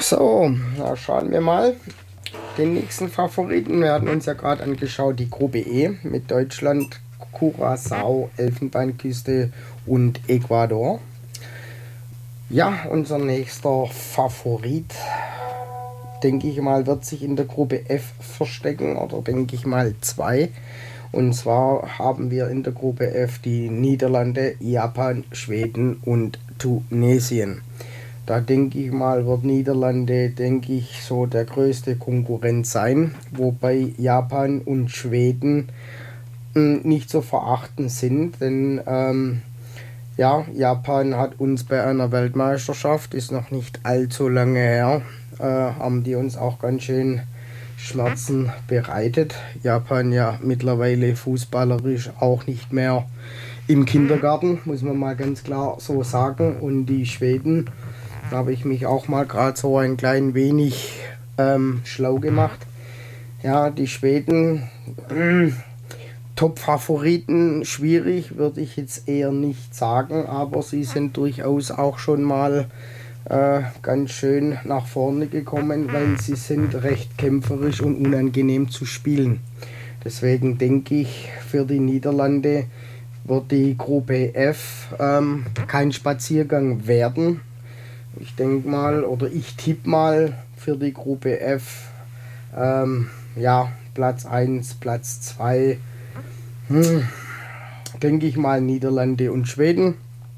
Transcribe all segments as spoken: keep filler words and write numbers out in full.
So, na schauen wir mal den nächsten Favoriten. Wir hatten uns ja gerade angeschaut die Gruppe E mit Deutschland, Curaçao, Elfenbeinküste und Ecuador. Ja, unser nächster Favorit, denke ich mal, wird sich in der Gruppe F verstecken, oder denke ich mal zwei. Und zwar haben wir in der Gruppe F die Niederlande, Japan, Schweden und Tunesien. Da denke ich mal, wird Niederlande, denke ich, so der größte Konkurrent sein, wobei Japan und Schweden mh, nicht zu verachten sind, denn ähm, ja, Japan hat uns bei einer Weltmeisterschaft, ist noch nicht allzu lange her, äh, haben die uns auch ganz schön Schmerzen bereitet. Japan ja mittlerweile fußballerisch auch nicht mehr im Kindergarten, muss man mal ganz klar so sagen. Und die Schweden, da habe ich mich auch mal gerade so ein klein wenig ähm, schlau gemacht. Ja, die Schweden, äh, Top-Favoriten, schwierig, würde ich jetzt eher nicht sagen, aber sie sind durchaus auch schon mal äh, ganz schön nach vorne gekommen, weil sie sind recht kämpferisch und unangenehm zu spielen. Deswegen denke ich, für die Niederlande wird die Gruppe F ähm, kein Spaziergang werden. Ich denke mal, oder ich tippe mal für die Gruppe F, ähm, ja, Platz eins, Platz zwei, hm, denke ich mal Niederlande und Schweden.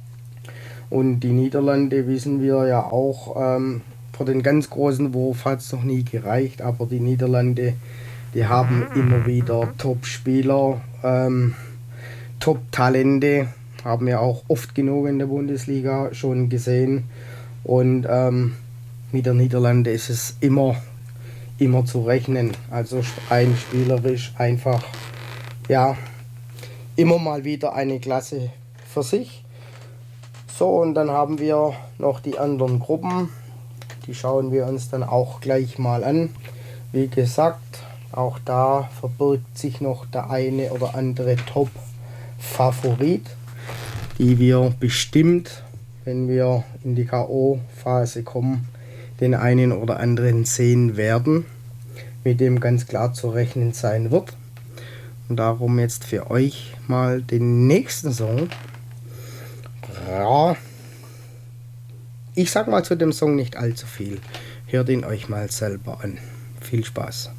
Und die Niederlande, wissen wir ja auch, ähm, für den ganz großen Wurf hat es noch nie gereicht, aber die Niederlande, die haben immer wieder Top-Spieler, ähm, Top-Talente, haben wir auch oft genug in der Bundesliga schon gesehen. Und ähm, mit der Niederlande ist es immer, immer zu rechnen. Also rein spielerisch einfach, ja, immer mal wieder eine Klasse für sich. So, und dann haben wir noch die anderen Gruppen. Die schauen wir uns dann auch gleich mal an. Wie gesagt, auch da verbirgt sich noch der eine oder andere Top-Favorit, die wir bestimmt, wenn wir in die K O-Phase kommen, den einen oder anderen sehen werden, mit dem ganz klar zu rechnen sein wird. Und darum jetzt für euch mal den nächsten Song. Ja, ich sag mal zu dem Song nicht allzu viel. Hört ihn euch mal selber an. Viel Spaß.